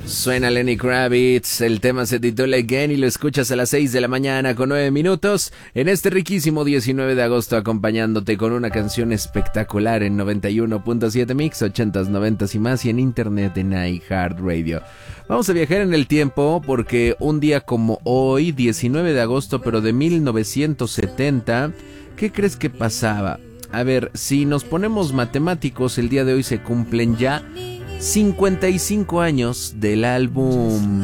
Suena Lenny Kravitz, el tema se titula Again y lo escuchas a las 6 de la mañana con 9 minutos en este riquísimo 19 de agosto acompañándote con una canción espectacular en 91.7 Mix, 80s, 90s y más y en internet en iHeartRadio. Vamos a viajar en el tiempo porque un día como hoy, 19 de agosto pero de 1970, ¿qué crees que pasaba? A ver, si nos ponemos matemáticos, el día de hoy se cumplen ya 55 años del álbum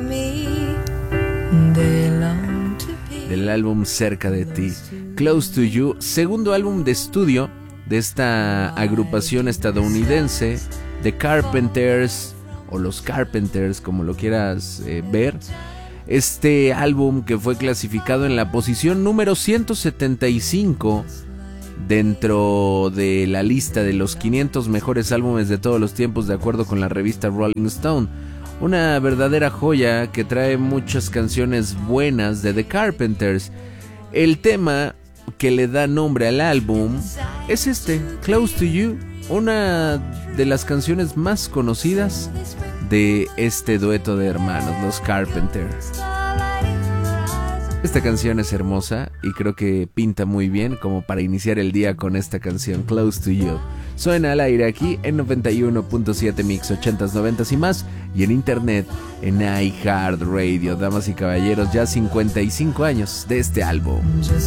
Cerca de ti, Close to You, segundo álbum de estudio de esta agrupación estadounidense, The Carpenters o los Carpenters, como lo quieras ver. Este álbum que fue clasificado en la posición número 175 dentro de la lista de los 500 mejores álbumes de todos los tiempos de acuerdo con la revista Rolling Stone. Una verdadera joya que trae muchas canciones buenas de The Carpenters. El tema que le da nombre al álbum es este, Close to You, una de las canciones más conocidas de este dueto de hermanos, los Carpenters. Esta canción es hermosa y creo que pinta muy bien como para iniciar el día con esta canción, Close to You. Suena al aire aquí en 91.7 Mix, 80s, 90s y más, y en internet en iHeartRadio. Damas y caballeros, ya 55 años de este álbum.